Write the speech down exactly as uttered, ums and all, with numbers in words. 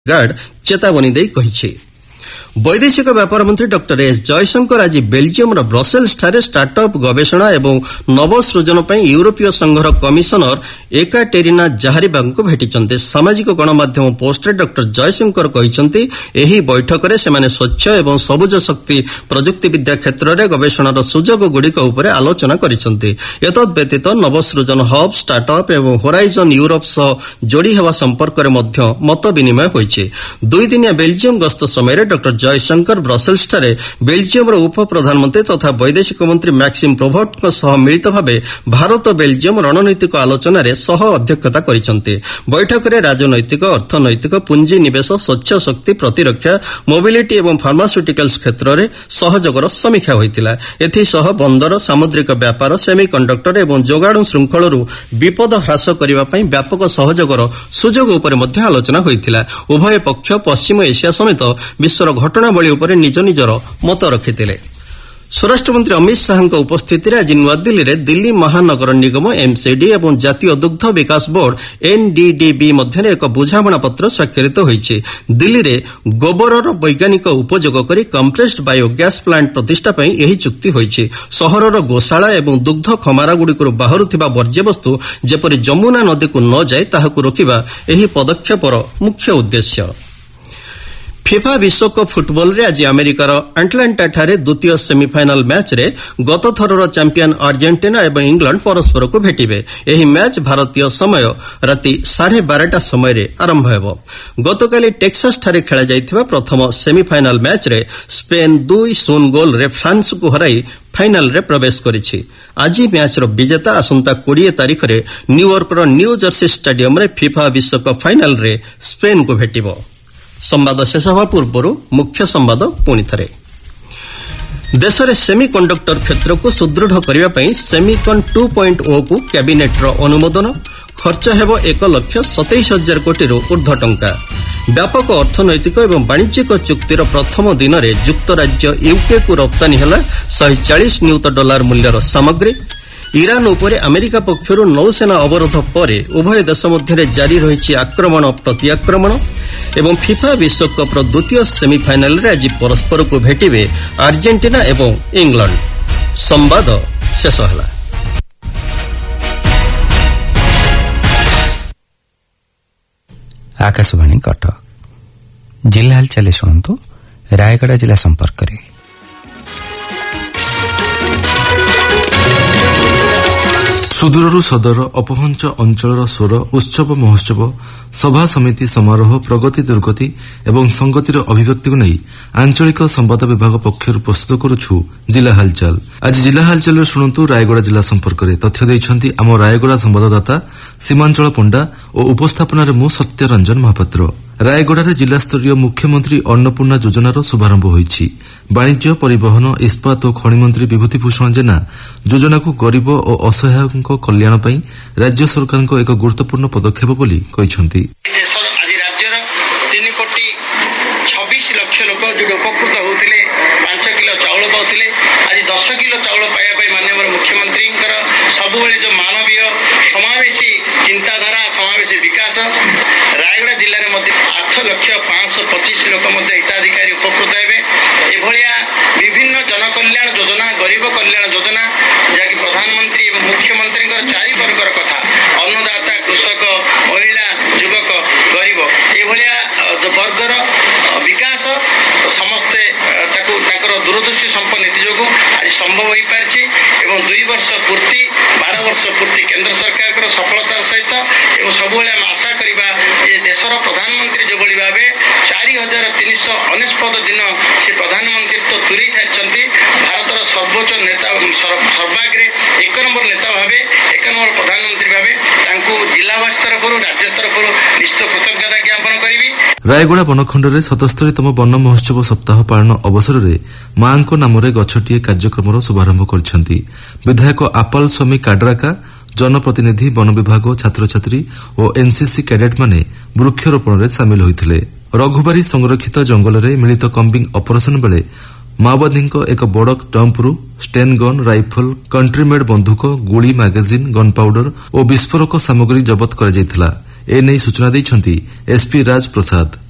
Guard ଚେତାବନୀ ଦେଇ କହିଛି। ବୈଦେଶିକ ବ୍ୟାପାର ମନ୍ତ୍ରୀ ଡକ୍ଟର ଏସ୍ ଜୟଶଙ୍କର ଆଜି ବେଲ୍ଜିୟମ୍ର ବ୍ରସେଲ୍ସଠାରେ ଷ୍ଟାର୍ଟଅପ୍ ଗବେଷଣା ଏବଂ ନବସୃଜନ ପାଇଁ ୟୁରୋପୀୟ ସଂଘର କମିଶନର ଏକାଟେରିନା ଜାହାରିବାଙ୍କୁ ଭେଟିଛନ୍ତି। ସାମାଜିକ ଗଣମାଧ୍ୟମ ପୋଷ୍ଟରେ ଡକ୍ଟର ଜୟଶଙ୍କର କହିଛନ୍ତି, ଏହି ବୈଠକରେ ସେମାନେ ସ୍ୱଚ୍ଛ ଏବଂ ସବୁଜ ଶକ୍ତି ପ୍ରଯୁକ୍ତିବିଦ୍ୟା କ୍ଷେତ୍ରରେ ଗବେଷଣାର ସୁଯୋଗଗୁଡ଼ିକ ଉପରେ ଆଲୋଚନା କରିଛନ୍ତି। ଏତଦ୍ବ୍ୟତୀତ ନବସୃଜନ ହବ୍, ଷ୍ଟାର୍ଟଅପ୍ ଏବଂ ହୋରାଇଜନ୍ ୟୁରୋପ ସହ ଯୋଡ଼ି ହେବା ସମ୍ପର୍କରେ ମଧ୍ୟ ମତ ବିନିମୟ ହୋଇଛି। ଦୁଇଦିନିଆ ବେଲ୍ଜିୟମ୍ ଗସ୍ତ ସମୟରେ ଡକ୍ଟର ଜୟଶଙ୍କର ବ୍ରସେଲ୍ସଠାରେ ବେଲ୍ଜିୟମ୍ର ଉପପ୍ରଧାନମନ୍ତ୍ରୀ ତଥା ବୈଦେଶିକ ମନ୍ତ୍ରୀ ମ୍ୟାକ୍ସିମ୍ ପ୍ରୋଭଟ୍ଙ୍କ ସହ ମିଳିତ ଭାବେ ଭାରତ ବେଲ୍ଜିୟମ୍ ରଣନୈତିକ ଆଲୋଚନାରେ ସହ ଅଧ୍ୟକ୍ଷତା କରିଛନ୍ତି। ବୈଠକରେ ରାଜନୈତିକ, ଅର୍ଥନୈତିକ, ପୁଞ୍ଜିନିବେଶ, ସ୍ୱଚ୍ଛ ଶକ୍ତି, ପ୍ରତିରକ୍ଷା, ମୋବିଲିଟି ଏବଂ ଫାର୍ମାସ୍ୟୁଟିକାଲ୍ସ କ୍ଷେତ୍ରରେ ସହଯୋଗର ସମୀକ୍ଷା ହୋଇଥିଲା। ଏଥିସହ ବନ୍ଦର, ସାମୁଦ୍ରିକ ବ୍ୟାପାର, ସେମିକଣ୍ଡକ୍ଟର ଏବଂ ଯୋଗାଣ ଶୃଙ୍ଖଳରୁ ବିପଦ ହ୍ରାସ କରିବା ପାଇଁ ବ୍ୟାପକ ସହଯୋଗର ସୁଯୋଗ ଉପରେ ମଧ୍ୟ ଆଲୋଚନା ହୋଇଥିଲା। ଉଭୟ ପକ୍ଷ ପଶ୍ଚିମ ଏସିଆ ସମେତ ବିଶ୍ୱର ଘଟଣାବଳୀ ଉପରେ ନିଜ ନିଜର ମତ ରଖିଥିଲେ। ସ୍ୱରାଷ୍ଟ୍ରମନ୍ତ୍ରୀ ଅମିତ ଶାହାଙ୍କ ଉପସ୍ଥିତିରେ ଆଜି ନୂଆଦିଲ୍ଲୀରେ ଦିଲ୍ଲୀ ମହାନଗର ନିଗମ ଏମ୍ସିଡି ଏବଂ ଜାତୀୟ ଦୁଗ୍ଧ ବିକାଶ ବୋର୍ଡ ଏନ୍ଡିଡିବି ମଧ୍ୟରେ ଏକ ବୁଝାମଣାପତ୍ର ସ୍ୱାକ୍ଷରିତ ହୋଇଛି। ଦିଲ୍ଲୀରେ ଗୋବରର ବୈଜ୍ଞାନିକ ଉପଯୋଗ କରି କମ୍ପ୍ରେସ୍ଡ ବାୟୋଗ୍ୟାସ୍ ପ୍ଲାଣ୍ଟ ପ୍ରତିଷ୍ଠା ପାଇଁ ଏହି ଚୁକ୍ତି ହୋଇଛି। ସହରର ଗୋଶାଳା ଏବଂ ଦୁଗ୍ଧ ଖମାରଗୁଡ଼ିକରୁ ବାହାରୁଥିବା ବର୍ଜ୍ୟବସ୍ତୁ ଯେପରି ଯମୁନା ନଦୀକୁ ନ ଯାଏ ତାହାକୁ ରୋକିବା ଏହି ପଦକ୍ଷେପର ମୁଖ୍ୟ ଉଦ୍ଦେଶ୍ୟ। ଫିଫା ବିଶ୍ୱକପ୍ ଫୁଟବଲରେ ଆଜି ଆମେରିକାର ଆଟଲାଣ୍ଟାଠାରେ ଦ୍ୱିତୀୟ ସେମିଫାଇନାଲ୍ ମ୍ୟାଚ୍ରେ ଗତଥରର ଚାମ୍ପିୟନ୍ ଆର୍ଜେଣ୍ଟିନା ଏବଂ ଇଂଲଣ୍ଡ ପରସ୍ପରକୁ ଭେଟିବେ। ଏହି ମ୍ୟାଚ୍ ଭାରତୀୟ ସମୟ ରାତି ସାଢ଼େ ବାରଟା ସମୟରେ ଆରମ୍ଭ ହେବ। ଗତକାଲି ଟେକ୍ସାସଠାରେ ଖେଳାଯାଇଥିବା ପ୍ରଥମ ସେମିଫାଇନାଲ୍ ମ୍ୟାଚ୍ରେ ସ୍ପେନ୍ ଦୁଇ ଶୂନ ଗୋଲ୍ରେ ଫ୍ରାନ୍ସକୁ ହରାଇ ଫାଇନାଲ୍ରେ ପ୍ରବେଶ କରିଛି। ଆଜି ମ୍ୟାଚ୍ର ବିଜେତା ଆସନ୍ତା କୋଡ଼ିଏ ତାରିଖରେ ନ୍ୟୁୟର୍କର ନ୍ୟୁ ଜର୍ସି ଷ୍ଟାଡିୟମ୍ରେ ଫିଫା ବିଶ୍ୱକପ୍ ଫାଇନାଲ୍ରେ ସ୍ପେନ୍କୁ ଭେଟିବ। ସମ୍ବାଦ ଶେଷ ହେବା ପୂର୍ବରୁ ମୁଖ୍ୟ ସମ୍ବାଦ ପୁଣି ଥରେ। ଦେଶରେ ସେମିକଣ୍ଡକ୍ଟର କ୍ଷେତ୍ରକୁ ସୁଦୃଢ଼ କରିବା ପାଇଁ ସେମିକନ୍ ଟୁ ପଏଣ୍ଟ ଓକୁ କ୍ୟାବିନେଟ୍ର ଅନୁମୋଦନ। ଖର୍ଚ୍ଚ ହେବ ଏକ ଲକ୍ଷ ସତେଇଶ ହଜାର କୋଟିରୁ ଉର୍ଦ୍ଧ୍ୱ ଟଙ୍କା। ବ୍ୟାପକ ଅର୍ଥନୈତିକ ଏବଂ ବାଣିଜ୍ୟିକ ଚୁକ୍ତିର ପ୍ରଥମ ଦିନରେ ଯୁକ୍ତରାଜ୍ୟ ୟୁକେକୁ ରପ୍ତାନୀ ହେଲା ଶହେ ଚାଳିଶ ନିୟୁତ ଡଲାର ମୂଲ୍ୟର ସାମଗ୍ରୀ। ଇରାନ୍ ଉପରେ ଆମେରିକା ପକ୍ଷରୁ ନୌସେନା ଅବରୋଧ ପରେ ଉଭୟ ଦେଶ ମଧ୍ୟରେ ଜାରି ରହିଛି ଆକ୍ରମଣ ପ୍ରତିଆକ୍ରମଣ। ଏବଂ ଫିଫା ବିଶ୍ୱକପ୍ର ଦ୍ୱିତୀୟ ସେମିଫାଇନାଲ୍ରେ ଆଜି ପରସ୍ପରକୁ ଭେଟିବେ ଆର୍ଜେଣ୍ଟିନା ଏବଂ ଇଂଲଣ୍ଡ। ସମ୍ବାଦ ଶେଷ ହେଲା। ଆକାଶବାଣୀ କଟକ। ଜିଲ୍ଲା ହାଲଚାଲ ଶୁଣନ୍ତୁ ରାୟଗଡ଼ା ଜିଲ୍ଲା ସମ୍ପର୍କରେ। ସୁଦୂରରୁ ସଦର ଅପହଞ୍ଚ ଅଞ୍ଚଳର ସ୍ୱର ଉତ୍ସବ ମହୋତ୍ସବ ସଭା ସମିତି ସମାରୋହ ପ୍ରଗତି ଦୁର୍ଗତି ଏବଂ ସଂଗତିର ଅଭିବ୍ୟକ୍ତିକୁ ନେଇ ଆଞ୍ଚଳିକ ସମ୍ବାଦ ବିଭାଗ ପକ୍ଷରୁ ପ୍ରସ୍ତୁତ କରୁଛୁ ଜିଲ୍ଲା ହାଲଚାଲ। ଆଜି ଜିଲ୍ଲା ହାଲଚାଲରେ ଶୁଣନ୍ତୁ ରାୟଗଡ଼ା ଜିଲ୍ଲା ସମ୍ପର୍କରେ ତଥ୍ୟ ଦେଇଛନ୍ତି ଆମ ରାୟଗଡ଼ା ସମ୍ବାଦଦାତା ସୀମାଞ୍ଚଳ ପଣ୍ଡା ଓ ଉପସ୍ଥାପନାରେ ମୁଁ ସତ୍ୟରଞ୍ଜନ ମହାପାତ୍ର। ରାୟଗଡ଼ାରେ ଜିଲ୍ଲାସ୍ତରୀୟ ମୁଖ୍ୟମନ୍ତ୍ରୀ ଅନ୍ନପୂର୍ଣ୍ଣା ଯୋଜନାର ଶୁଭାରମ୍ଭ ହୋଇଛି। ବାଣିଜ୍ୟ ପରିବହନ ଇସ୍ପାତ ଓ ଖଣି ମନ୍ତ୍ରୀ ବିଭୂତିଭୂଷଣ ଜେନା ଯୋଜନାକୁ ଗରିବ ଓ ଅସହାୟଙ୍କ କଲ୍ୟାଣ ପାଇଁ ରାଜ୍ୟ ସରକାରଙ୍କ ଏକ ଗୁରୁତ୍ୱପୂର୍ଣ୍ଣ ପଦକ୍ଷେପ ବୋଲି କହିଛନ୍ତି। ଆଜି ରାଜ୍ୟର ତିନି କୋଟି ଛବିଶ ଲକ୍ଷ ଲୋକ ଯୋଉଠି ଉପକୃତ ହେଉଥିଲେ, ପାଞ୍ଚ କିଲୋ ଚାଉଳ ପାଉଥିଲେ, ଆଜି ଦଶ କିଲୋ ଚାଉଳ ପାଇବା ପାଇଁ ମାନ୍ୟବର ମୁଖ୍ୟମନ୍ତ୍ରୀଙ୍କର ସବୁବେଳେ ଯୋଉ ମାନବୀୟ ସମାବେଶୀ ଚିନ୍ତାଧାରା, ସମାବେଶୀ ବିକାଶ, ରାୟଗଡ଼ା ଜିଲ୍ଲାରେ ମଧ୍ୟ ଆଠ ଲକ୍ଷ ପାଞ୍ଚଶହ ପଚିଶ ଲୋକ ମଧ୍ୟ ହିତାଧିକାରୀ ଉପକୃତ ହେବେ। ଏଭଳିଆ ବିଭିନ୍ନ ଜନକଲ୍ୟାଣ ଯୋଜନା, ଗରିବ କଲ୍ୟାଣ ଯୋଜନା ଯାହାକି ପ୍ରଧାନମନ୍ତ୍ରୀ ଏବଂ ମୁଖ୍ୟମନ୍ତ୍ରୀଙ୍କର ଚାରି ବର୍ଗର କଥା, ଅନ୍ନଦାତା, କୃଷକ, ମହିଳା, ଯୁବକ, ଗରିବ, ଏଭଳିଆ ବର୍ଗର ବିକାଶ ସମସ୍ତେ ତାକୁ ତାଙ୍କର ଦୂରଦୃଷ୍ଟି ସମ୍ପନ୍ନ ନୀତି ଯୋଗୁଁ ଆଜି ସମ୍ଭବ ହୋଇପାରିଛି। ଏବଂ ଦୁଇ ବର୍ଷ ପୂର୍ତ୍ତି, ବାର ବର୍ଷ ପୂର୍ତ୍ତି କେନ୍ଦ୍ର ସରକାରଙ୍କର ସଫଳତାର ସହିତ ଏବଂ ସବୁବେଳେ ଆମେ ଆଶା କରିବା ଯେ ଦେଶର ପ୍ରଧାନମନ୍ତ୍ରୀ ଯେଭଳି ଭାବେ ଚାରି ହଜାର ତିନିଶହ ଅନେଶପଦ ଦିନ ସେ ପ୍ରଧାନମନ୍ତ୍ରୀତ୍ୱ ତୁରେଇ ସାରିଛନ୍ତି, ଭାରତର ସର୍ବୋଚ୍ଚ ନେତା, ସର୍ବାଗ୍ରେ ଏକ ନମ୍ବର ନେତା ଭାବେ, ଏକ ନମ୍ବର ପ୍ରଧାନମନ୍ତ୍ରୀ ଭାବେ ତାଙ୍କୁ ଜିଲ୍ଲାବାସୀ ତରଫରୁ, ରାଜ୍ୟ ତରଫରୁ ନିଶ୍ଚିତ କୃତଜ୍ଞତା ଜ୍ଞାପନ କରିବି। ରାୟଗଡ଼ା ବନଖଣ୍ଡରେ ସତସ୍ତରୀତମ ବନ ମହୋତ୍ସବ ସପ୍ତାହ ପାଳନ ଅବସରରେ ମାଙ୍କ ନାମରେ ଗଛଟିଏ କାର୍ଯ୍ୟକ୍ରମର ଶୁଭାରମ୍ଭ କରିଛନ୍ତି। ବିଧାୟକ ଆପାଲ ସ୍ୱାମୀ କାଡ୍ରାକା, ଜନପ୍ରତିନିଧି, ବନ ବିଭାଗ, ଛାତ୍ରଛାତ୍ରୀ ଓ ଏନ୍ସିସି କ୍ୟାଡେଟ୍ମାନେ ବୃକ୍ଷରୋପଣରେ ସାମିଲ ହୋଇଥିଲେ। ରଘୁବାରୀ ସଂରକ୍ଷିତ ଜଙ୍ଗଲରେ ମିଳିତ କମ୍ବିଂ ଅପରେସନ ବେଳେ ମାଓବାଦୀଙ୍କ ଏକ ବଡ଼ ଡମ୍ପରୁ ଷ୍ଟେନ୍ ଗନ୍, ରାଇଫଲ, କଣ୍ଟ୍ରିମେଡ୍ ବନ୍ଧୁକ, ଗୁଳି, ମ୍ୟାଗାଜିନ୍, ଗନ୍ ପାଉଡର ଓ ବିସ୍ଫୋରକ ସାମଗ୍ରୀ ଜବତ କରାଯାଇଥିଲା। ଏନେଇ ସୂଚନା ଦେଇଛନ୍ତି ଏସ୍ପି ରାଜ ପ୍ରସାଦ।